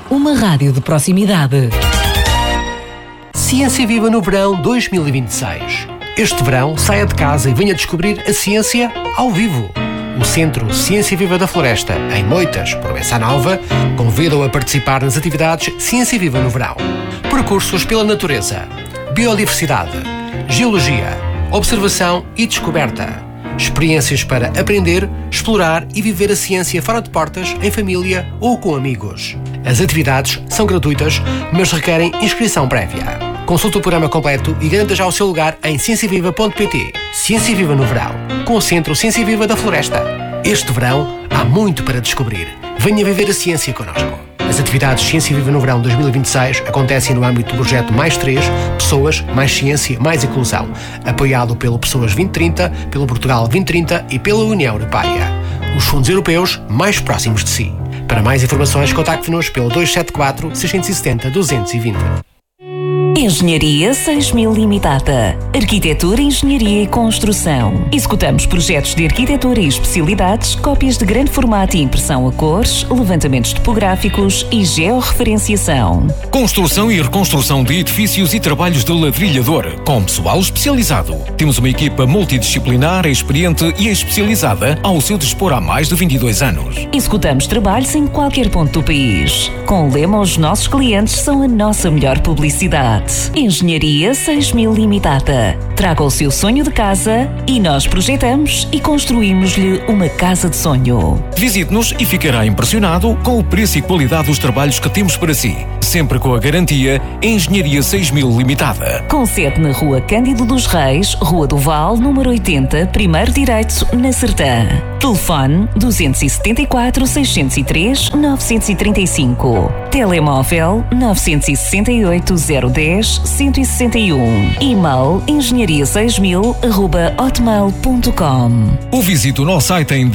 uma rádio de proximidade. Ciência Viva no Verão 2026. Este verão, saia de casa e venha descobrir a ciência ao vivo. O Centro Ciência Viva da Floresta, em Moitas, Provença Nova, convida-o a participar nas atividades Ciência Viva no Verão. Percursos pela natureza, biodiversidade, geologia, observação e descoberta. Experiências para aprender, explorar e viver a ciência fora de portas, em família ou com amigos. As atividades são gratuitas, mas requerem inscrição prévia. Consulte o programa completo e garanta já o seu lugar em cienciaviva.pt. Ciência Viva no Verão, com o Centro Ciência Viva da Floresta. Este verão há muito para descobrir. Venha viver a ciência connosco. As atividades Ciência Viva no Verão 2026 acontecem no âmbito do projeto Mais 3, Pessoas, Mais Ciência, Mais Inclusão, apoiado pelo Pessoas 2030, pelo Portugal 2030 e pela União Europeia. Os fundos europeus mais próximos de si. Para mais informações, contacte-nos pelo 274 670 220. Engenharia 6000 Limitada. Arquitetura, Engenharia e Construção. Executamos projetos de arquitetura e especialidades, cópias de grande formato e impressão a cores, levantamentos topográficos e georreferenciação. Construção e reconstrução de edifícios e trabalhos de ladrilhador, com pessoal especializado. Temos uma equipa multidisciplinar, experiente e especializada ao seu dispor há mais de 22 anos. Executamos trabalhos em qualquer ponto do país. Com o lema Os nossos clientes são a nossa melhor publicidade. Engenharia 6000 Limitada. Traga o seu sonho de casa e nós projetamos e construímos-lhe uma casa de sonho. Visite-nos e ficará impressionado com o preço e qualidade dos trabalhos que temos para si. Sempre com a garantia Engenharia 6000 Limitada. Com sede na Rua Cândido dos Reis, Rua do Val, número 80, primeiro direito, na Sertã. Telefone 274 603 935. Telemóvel 968 010 161. E-mail engenharia6000@hotmail.com. Ou visite o nosso site em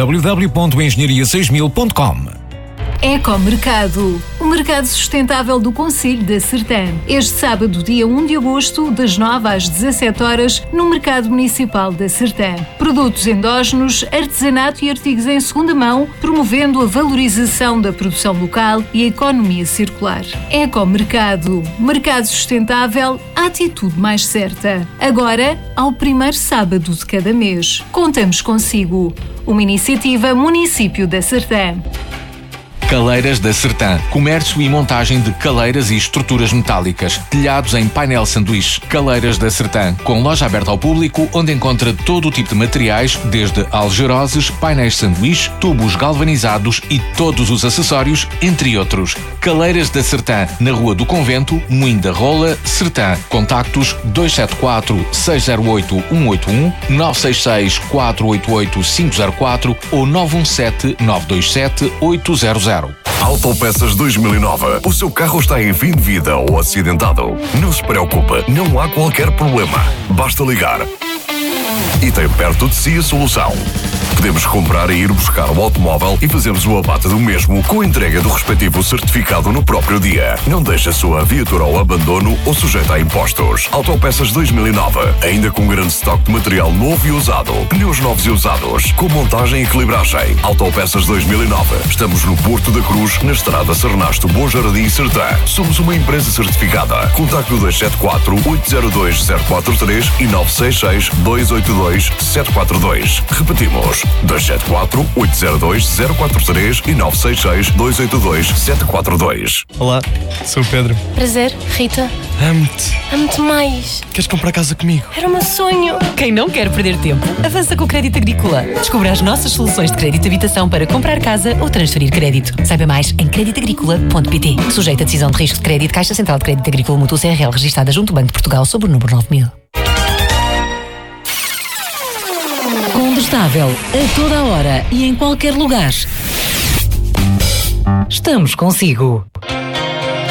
www.engenharia6000.com. Ecomercado, o mercado sustentável do Concelho da Sertã. Este sábado, dia 1 de agosto, das 9 às 17 horas, no Mercado Municipal da Sertã. Produtos endógenos, artesanato e artigos em segunda mão, promovendo a valorização da produção local e a economia circular. Ecomercado, mercado sustentável, a atitude mais certa. Agora, ao primeiro sábado de cada mês. Contamos consigo. Uma iniciativa Município da Sertã. Caleiras da Sertã. Comércio e montagem de caleiras e estruturas metálicas. Telhados em painel sanduíche. Caleiras da Sertã. Com loja aberta ao público, onde encontra todo o tipo de materiais, desde algeroses, painéis sanduíche, tubos galvanizados e todos os acessórios, entre outros. Caleiras da Sertã. Na Rua do Convento, Moinho da Rola, Sertã. Contactos 274 608 181, 966 488 504 ou 917 927 800. Autopeças 2009. O seu carro está em fim de vida ou acidentado? Não se preocupe, não há qualquer problema. Basta ligar. E tem perto de si a solução. Podemos comprar e ir buscar o automóvel e fazemos o abate do mesmo com a entrega do respectivo certificado no próprio dia. Não deixe a sua viatura ao abandono ou sujeita a impostos. Autopeças 2009. Ainda com grande estoque de material novo e usado. Pneus novos e usados. Com montagem e equilibragem. Autopeças 2009. Estamos no Porto da Cruz, na estrada Sernasto Bom Jardim e Sertã. Somos uma empresa certificada. Contacte o 274 802 043 e 966 282 742. Repetimos. 274 802 043 e 966 282 742. Olá, sou o Pedro. Prazer, Rita. Amo-te. Amo-te mais. Queres comprar casa comigo? Era o meu sonho. Quem não quer perder tempo, avança com o Crédito Agrícola. Descubra as nossas soluções de crédito de habitação para comprar casa ou transferir crédito. Saiba mais em creditagricola.pt. Sujeita a decisão de risco de crédito, Caixa Central de Crédito Agrícola Mútuo CRL, registada junto ao Banco de Portugal sob o número 9000. Combustável, a toda a hora e em qualquer lugar. Estamos consigo.